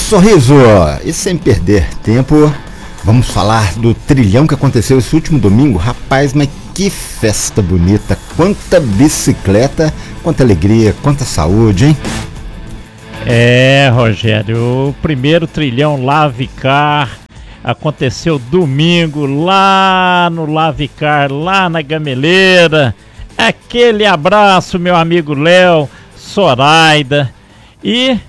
Sorriso, e sem perder tempo, vamos falar do trilhão que aconteceu esse último domingo. Rapaz, mas que festa bonita, quanta bicicleta, quanta alegria, quanta saúde, hein? Rogério, o primeiro trilhão Lavicar aconteceu domingo lá no Lavicar, lá na Gameleira. Aquele abraço, meu amigo Léo, Zoraida e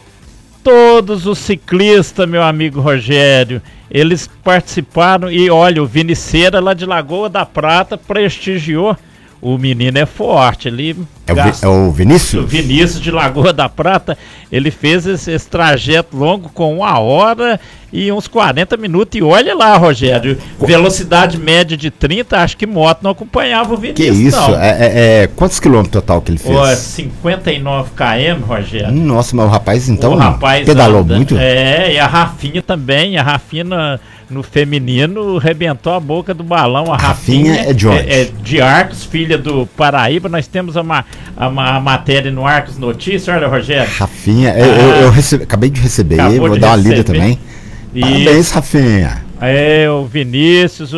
todos os ciclistas, meu amigo Rogério. Eles participaram e olha, o Viniceira lá de Lagoa da Prata prestigiou. O menino é forte, ele é o Vinícius? O Vinícius de Lagoa da Prata, ele fez esse trajeto longo com 1 hora e uns 40 minutos. E olha lá, Rogério, velocidade média de 30, acho que moto não acompanhava o Vinícius. Que isso? Não. Quantos quilômetros total que ele fez? 59 km, Rogério. Nossa, mas o rapaz então pedalou muito? E a Rafinha também, no feminino, rebentou a boca do balão. A Rafinha é de onde? É de Arcos, filha do Paraíba. Nós temos a matéria no Arcos Notícias, olha, Rogério. Rafinha, eu acabei de receber, vou dar uma lida também. Parabéns, Rafinha. O Vinícius,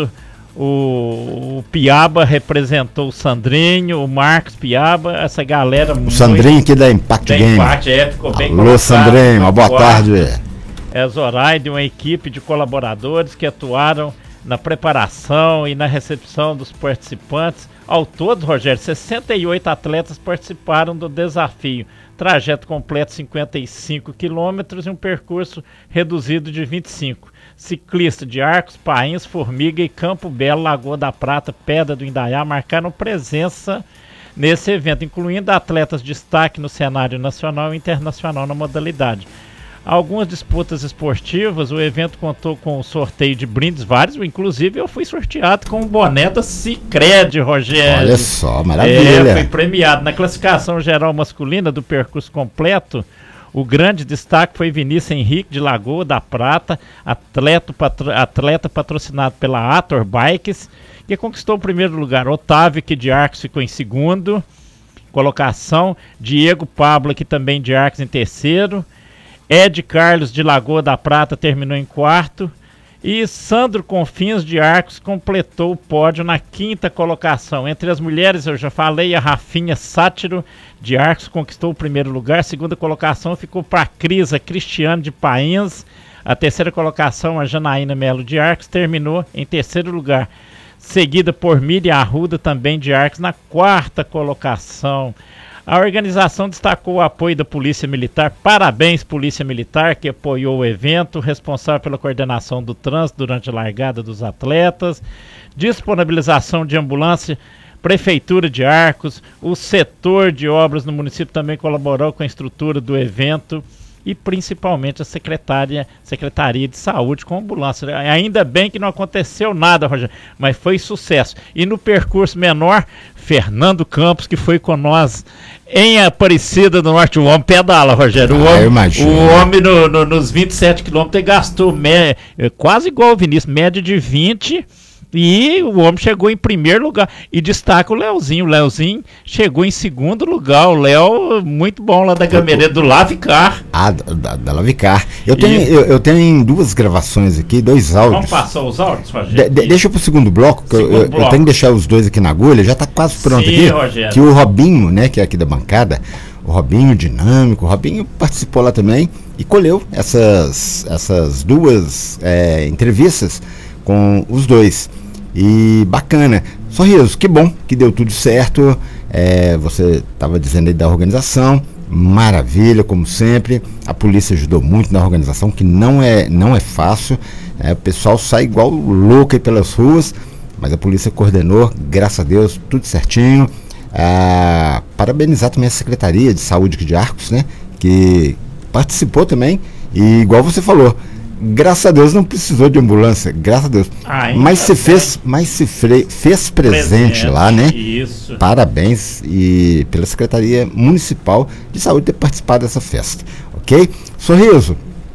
o Piaba representou o Sandrinho, o Marcos Piaba, essa galera. O Sandrinho aqui da Impact Game. Ficou bem colocado. Alô, Sandrinho, uma boa tarde. Zoraida, uma equipe de colaboradores que atuaram na preparação e na recepção dos participantes. Ao todo, Rogério, 68 atletas participaram do desafio. Trajeto completo 55 quilômetros e um percurso reduzido de 25. Ciclista de Arcos, Painhos, Formiga e Campo Belo, Lagoa da Prata, Pedra do Indaiá marcaram presença nesse evento, incluindo atletas de destaque no cenário nacional e internacional na modalidade. Algumas disputas esportivas, o evento contou com o sorteio de brindes vários, inclusive eu fui sorteado com o boné da Sicredi, Rogério. Olha só, maravilha. Fui premiado. Na classificação geral masculina do percurso completo, o grande destaque foi Vinícius Henrique de Lagoa da Prata, atleta patrocinado pela Ator Bikes, que conquistou o primeiro lugar. Otávio, que de Arcos, ficou em segundo colocação. Diego Pablo, que também de Arcos, em terceiro. Ed Carlos de Lagoa da Prata terminou em quarto e Sandro Confins de Arcos completou o pódio na quinta colocação. Entre as mulheres, eu já falei, a Rafinha Sátiro de Arcos conquistou o primeiro lugar. Segunda colocação ficou para a Crisa Cristiano de Painhas. A terceira colocação, a Janaína Melo de Arcos, terminou em terceiro lugar. Seguida por Miriam Arruda, também de Arcos, na quarta colocação. A organização destacou o apoio da Polícia Militar. Parabéns, Polícia Militar, que apoiou o evento, responsável pela coordenação do trânsito durante a largada dos atletas, disponibilização de ambulância, Prefeitura de Arcos, o setor de obras no município também colaborou com a estrutura do evento e principalmente a Secretaria de Saúde com ambulância. Ainda bem que não aconteceu nada, Rogério, mas foi sucesso. E no percurso menor, Fernando Campos, que foi com nós em Aparecida do Norte. O homem pedala, Rogério. O homem nos 27 quilômetros gastou quase igual o Vinícius, média de 20. E o homem chegou em primeiro lugar. E destaca o Leozinho. O Leozinho chegou em segundo lugar. O Léo, muito bom lá da Gameleira, do Lavicar. Da Lavicar. Eu tenho duas gravações aqui, 2 áudios. Vamos passar os áudios, Rogério? Deixa pro segundo bloco, que eu tenho que deixar os dois aqui na agulha. Já tá quase pronto. Sim, aqui. Rogério. Que o Robinho, né, que é aqui da bancada, o Robinho dinâmico, o Robinho participou lá também e colheu essas duas entrevistas com os dois. E bacana. Sorriso, que bom que deu tudo certo. Você estava dizendo aí da organização, maravilha, como sempre. A polícia ajudou muito na organização, que não é fácil. O pessoal sai igual louco aí pelas ruas, mas a polícia coordenou, graças a Deus, tudo certinho. Parabenizar também a Secretaria de Saúde de Arcos, né, que participou também. E igual você falou, graças a Deus não precisou de ambulância, graças a Deus. Mas se fez presente lá, né? Isso. Parabéns e pela Secretaria Municipal de Saúde ter participado dessa festa, ok? Sorriso,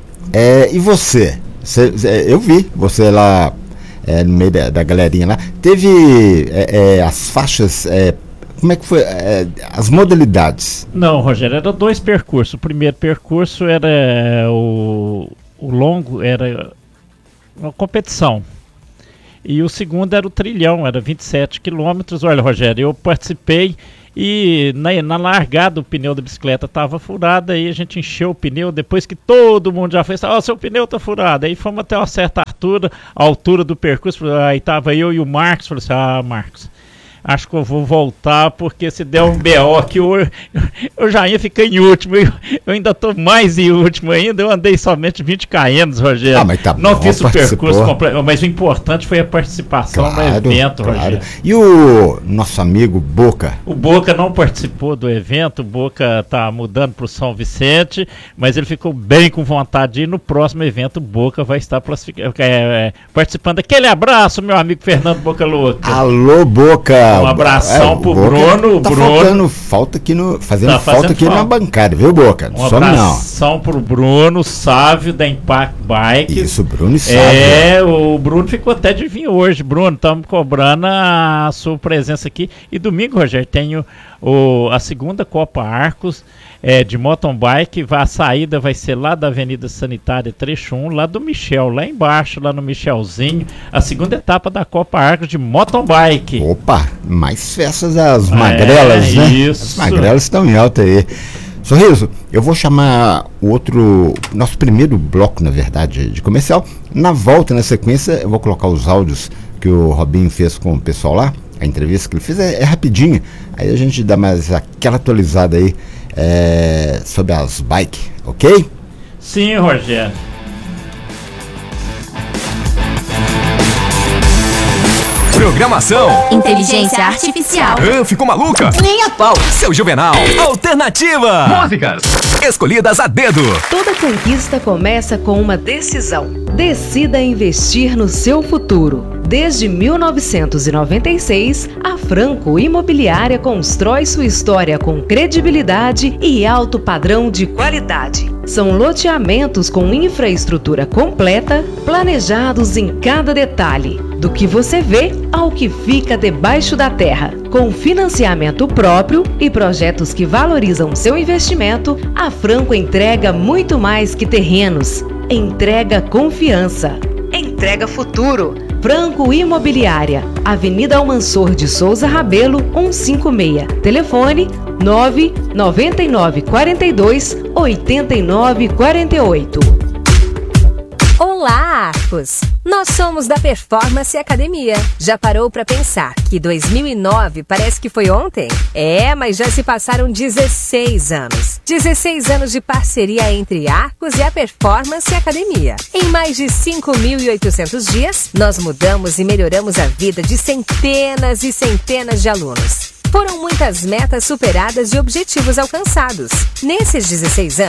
e você? Eu vi você lá no meio da galerinha lá. Teve as faixas, como é que foi as modalidades? Não, Rogério, eram 2 percursos. O primeiro percurso era o longo, era uma competição. E o segundo era o trilhão, era 27 quilômetros. Olha, Rogério, eu participei e na largada o pneu da bicicleta estava furado, aí a gente encheu o pneu, depois que todo mundo já fez, seu pneu tá furado. Aí fomos até uma certa altura do percurso, aí tava eu e o Marcos, falei assim, Marcos, acho que eu vou voltar, porque se der um BO aqui, eu já ia ficar em último, eu ainda tô mais em último ainda, eu andei somente 20 km, Rogério. Mas tá não bom, fiz o percurso completo, mas o importante foi a participação no evento, Rogério. E o nosso amigo Boca? O Boca não participou do evento, o Boca tá mudando pro São Vicente, mas ele ficou bem com vontade de ir no próximo evento, o Boca vai estar participando. Aquele abraço, meu amigo Fernando Boca Louca. Alô, Boca! Um abração pro Bruno. Tá Bruno fazendo falta aqui na bancada, viu, Boca? Um abração pro Bruno Sávio da Impact Bike. Isso, Bruno e Sávio. O Bruno ficou até de vir hoje. Bruno, estamos cobrando a sua presença aqui. E domingo, Rogério, tenho a segunda Copa Arcos de mountain bike. A saída vai ser lá da Avenida Sanitária Trecho 1, lá do Michel, lá embaixo, lá no Michelzinho. A segunda etapa da Copa Arcos de mountain bike. Opa, mais festas das magrelas, né? Isso. As magrelas estão em alta aí. Sorriso, eu vou chamar nosso primeiro bloco, na verdade, de comercial. Na volta, na sequência, eu vou colocar os áudios que o Robinho fez com o pessoal lá. A entrevista que ele fez é rapidinha. Aí a gente dá mais aquela atualizada aí sobre as bikes, ok? Sim, Rogério. Programação. Inteligência artificial. Ficou maluca? Nem a pau. Seu Juvenal. Alternativa. Músicas escolhidas a dedo. Toda conquista começa com uma decisão. Decida investir no seu futuro. Desde 1996, a Franco Imobiliária constrói sua história com credibilidade e alto padrão de qualidade. São loteamentos com infraestrutura completa, planejados em cada detalhe, do que você vê ao que fica debaixo da terra. Com financiamento próprio e projetos que valorizam seu investimento, a Franco entrega muito mais que terrenos. Entrega confiança. Entrega futuro. Franco Imobiliária, Avenida Almansor de Souza Rabelo, 156. Telefone 99942-8948. Olá, Arcos! Nós somos da Performance Academia. Já parou para pensar que 2009 parece que foi ontem? Mas já se passaram 16 anos. 16 anos de parceria entre Arcos e a Performance Academia. Em mais de 5.800 dias, nós mudamos e melhoramos a vida de centenas e centenas de alunos. Foram muitas metas superadas e objetivos alcançados. Nesses 16 anos,